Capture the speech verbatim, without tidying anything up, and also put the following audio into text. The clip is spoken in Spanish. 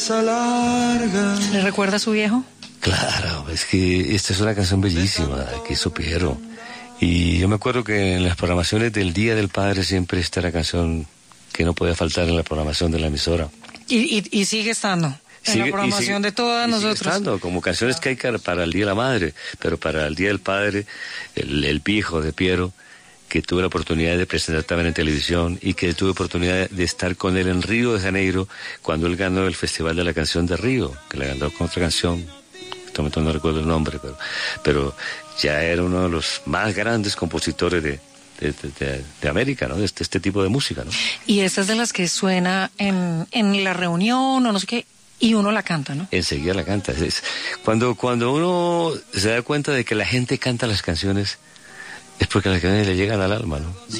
¿Le recuerda a su viejo? Claro, es que esta es una canción bellísima que hizo Piero. Y yo me acuerdo que en las programaciones del Día del Padre siempre está la canción que no podía faltar en la programación de la emisora. Y, y, y sigue estando en sigue, la programación sigue, de todas y nosotros. Sigue estando, como canciones que hay para el Día de la Madre, pero para el Día del Padre, el, el Pijo de Piero, que tuve la oportunidad de presentar también en televisión y que tuve oportunidad de estar con él en Río de Janeiro cuando él ganó el Festival de la Canción de Río, que le ganó con otra canción, en este momento no recuerdo el nombre, pero, pero ya era uno de los más grandes compositores de, de, de, de, de América, ¿no? De este, este tipo de música, ¿no? Y esta es de las que suena en, en la reunión o no sé qué, y uno la canta, ¿no? Enseguida la canta. Es, cuando, cuando uno se da cuenta de que la gente canta las canciones, es porque las canciones le llegan al alma, ¿no?